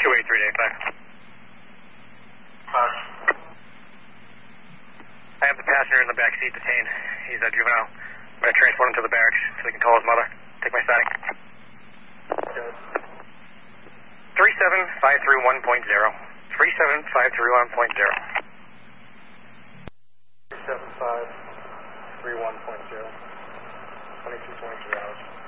283 I have the passenger in the back seat detained. He's a juvenile. I'm going to transport him to the barracks so he can call his mother. Take my static. 37531.0. 37531.0. 37531.0. 22.3 hours.